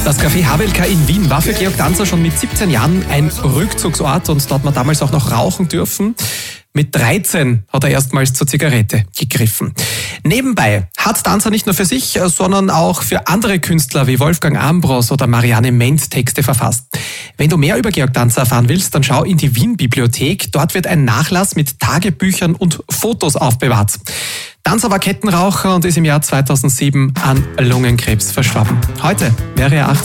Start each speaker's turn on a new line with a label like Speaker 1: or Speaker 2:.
Speaker 1: Das Café Havelka in Wien war für Georg Danzer schon mit 17 Jahren ein Rückzugsort und da hat man damals auch noch rauchen dürfen. Mit 13 hat er erstmals zur Zigarette gegriffen. Nebenbei hat Danzer nicht nur für sich, sondern auch für andere Künstler wie Wolfgang Ambros oder Marianne Ment Texte verfasst. Wenn du mehr über Georg Danzer erfahren willst, dann schau in die Wien-Bibliothek. Dort wird ein Nachlass mit Tagebüchern und Fotos aufbewahrt. Danzer war Kettenraucher und ist im Jahr 2007 an Lungenkrebs verstorben. Heute wäre er 80.